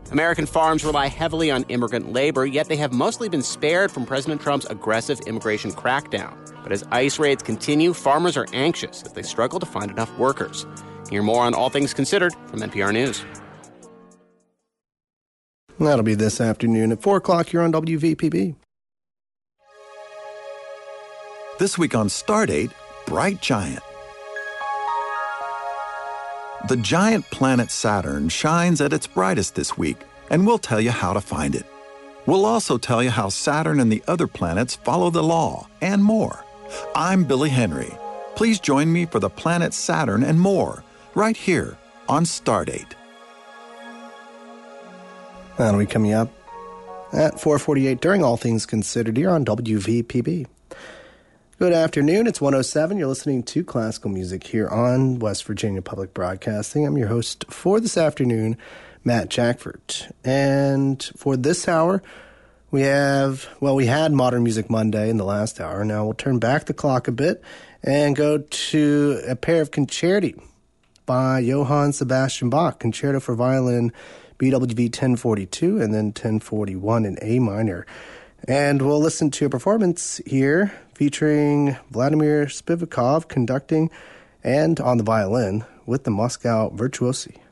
American farms rely heavily on immigrant labor, yet they have mostly been spared from President Trump's aggressive immigration crackdown. But as ICE raids continue, farmers are anxious as they struggle to find enough workers. Hear more on All Things Considered from NPR News. That'll be this afternoon at 4 o'clock here on WVPB. This week on Stardate, Bright Giant. The giant planet Saturn shines at its brightest this week, and we'll tell you how to find it. We'll also tell you how Saturn and the other planets follow the law, and more. I'm Billy Henry. Please join me for the planet Saturn and more, right here on Stardate. That'll be coming up at 4:48 during All Things Considered here on WVPB. Good afternoon. It's 1:07. You're listening to classical music here on West Virginia Public Broadcasting. I'm your host for this afternoon, Matt Jackford. And for this hour, we had Modern Music Monday in the last hour. Now we'll turn back the clock a bit and go to a pair of concerti by Johann Sebastian Bach, Concerto for Violin, BWV 1042, and then 1041 in A minor. And we'll listen to a performance here featuring Vladimir Spivakov conducting and on the violin with the Moscow Virtuosi.